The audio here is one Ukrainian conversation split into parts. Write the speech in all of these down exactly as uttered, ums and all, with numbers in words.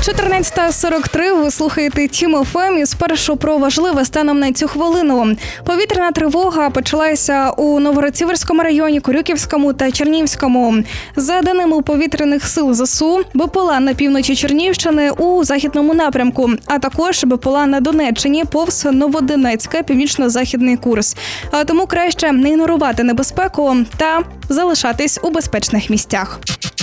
чотирнадцята сорок три, ви слухаєте Тім еф ем і спершу про важливе станом на цю хвилину. Повітряна тривога почалася у Новгород-Сіверському районі, Корюківському та Чернігівському. За даними повітряних сил ЗСУ, БПЛА на півночі Чернігівщини у західному напрямку, а також БПЛА на Донеччині повз Новодонецьке, північно-західний курс. А тому краще не ігнорувати небезпеку та залишатись у безпечних місцях.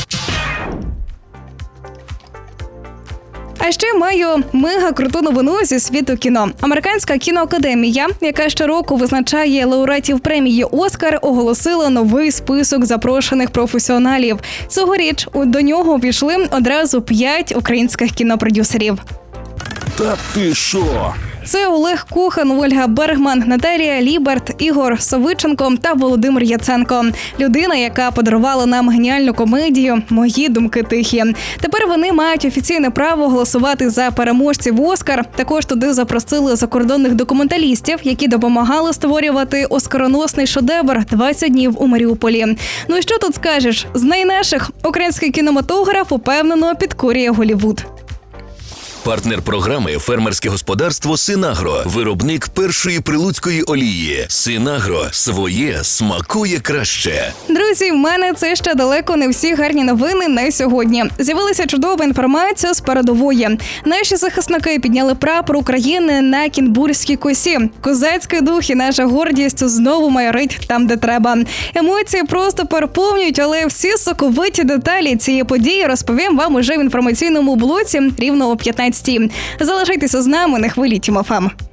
А ще маю мега-круту новину зі світу кіно. Американська кіноакадемія, яка щороку визначає лауреатів премії «Оскар», оголосила новий список запрошених професіоналів. Цьогоріч до нього пішли одразу п'ять українських кінопродюсерів. Та ти шо? Це Олег Кохан, Ольга Бергман, Наталія Ліберт, Ігор Савиченко та Володимир Яценко. Людина, яка подарувала нам геніальну комедію «Мої думки тихі». Тепер вони мають офіційне право голосувати за переможців «Оскар». Також туди запросили закордонних документалістів, які допомагали створювати оскароносний шедевр «двадцять днів у Маріуполі». Ну і що тут скажеш? З найнаших український кінематограф упевнено підкорює Голлівуд. Партнер програми «Фермерське господарство Синагро». Виробник першої прилуцької олії. Синагро. Своє смакує краще. Друзі, в мене це ще далеко не всі гарні новини на сьогодні. З'явилася чудова інформація з передової. Наші захисники підняли прапор України на Кінбурзькій косі. Козацький дух і наша гордість знову майорить там, де треба. Емоції просто переповнюють, але всі соковиті деталі цієї події розповім вам уже в інформаційному блоці рівно о п'ятнадцятій. Залишайтеся з нами на хвилі Тім еф ем.